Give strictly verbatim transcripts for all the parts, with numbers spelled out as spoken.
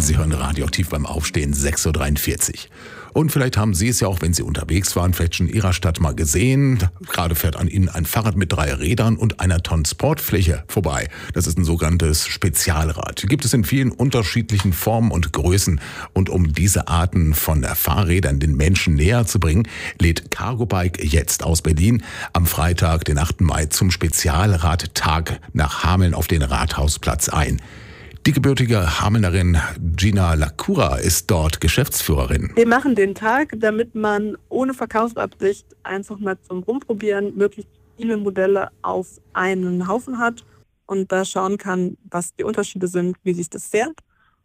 Sie hören Radioaktiv beim Aufstehen, sechs Uhr dreiundvierzig. Und vielleicht haben Sie es ja auch, wenn Sie unterwegs waren, vielleicht schon in Ihrer Stadt mal gesehen. Gerade fährt an Ihnen ein Fahrrad mit drei Rädern und einer Transportfläche vorbei. Das ist ein sogenanntes Spezialrad. Die gibt es in vielen unterschiedlichen Formen und Größen. Und um diese Arten von Fahrrädern den Menschen näher zu bringen, lädt Cargobike jetzt aus Berlin am Freitag, den achten Mai, zum Spezialradtag nach Hameln auf den Rathausplatz ein. Die gebürtige Hamelnerin Gina Lacura ist dort Geschäftsführerin. Wir machen den Tag, damit man ohne Verkaufsabsicht einfach mal zum Rumprobieren möglichst viele Modelle auf einen Haufen hat und da schauen kann, was die Unterschiede sind, wie sich das fährt.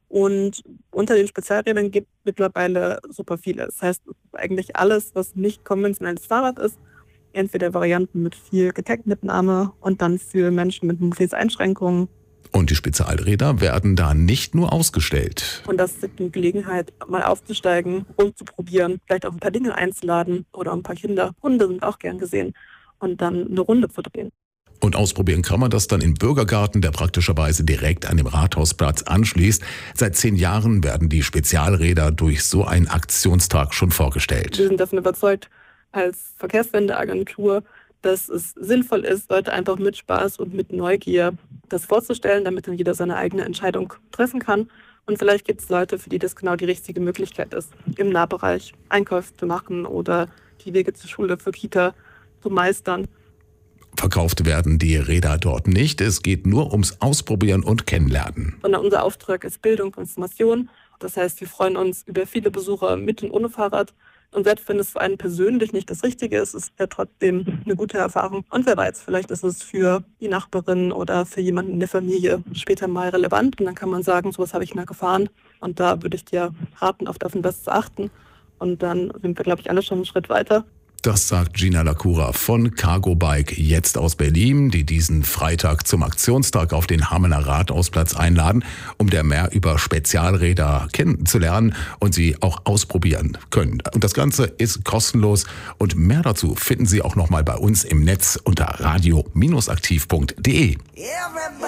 Und unter den Spezialrädern gibt es mittlerweile super viele. Das heißt, eigentlich alles, was nicht konventionelles Fahrrad ist, entweder Varianten mit viel Gepäckmitnahme und dann für Menschen mit Mobilitätseinschränkungen. Und die Spezialräder werden da nicht nur ausgestellt. Und das ist die Gelegenheit, mal aufzusteigen, rumzuprobieren, vielleicht auch ein paar Dinge einzuladen oder ein paar Kinder. Hunde sind auch gern gesehen. Und dann eine Runde zu drehen. Und ausprobieren kann man das dann im Bürgergarten, der praktischerweise direkt an dem Rathausplatz anschließt. Seit zehn Jahren werden die Spezialräder durch so einen Aktionstag schon vorgestellt. Wir sind davon überzeugt, als Verkehrswendeagentur, dass es sinnvoll ist, Leute einfach mit Spaß und mit Neugier das vorzustellen, damit dann jeder seine eigene Entscheidung treffen kann. Und vielleicht gibt es Leute, für die das genau die richtige Möglichkeit ist, im Nahbereich Einkäufe zu machen oder die Wege zur Schule, für Kita zu meistern. Verkauft werden die Räder dort nicht. Es geht nur ums Ausprobieren und Kennenlernen. Sondern unser Auftrag ist Bildung und Information. Das heißt, wir freuen uns über viele Besucher mit und ohne Fahrrad. Und selbst wenn es für einen persönlich nicht das Richtige ist, ist es ja trotzdem eine gute Erfahrung. Und wer weiß, vielleicht ist es für die Nachbarin oder für jemanden in der Familie später mal relevant. Und dann kann man sagen, sowas habe ich mal gefahren. Und da würde ich dir raten, auf das und das zu achten. Und dann sind wir, glaube ich, alle schon einen Schritt weiter. Das sagt Gina Lacura von Cargobike jetzt aus Berlin, die diesen Freitag zum Aktionstag auf den Hamelner Rathausplatz einladen, um der mehr über Spezialräder kennenzulernen und sie auch ausprobieren können. Und das Ganze ist kostenlos und mehr dazu finden Sie auch nochmal bei uns im Netz unter radio Bindestrich aktiv punkt de.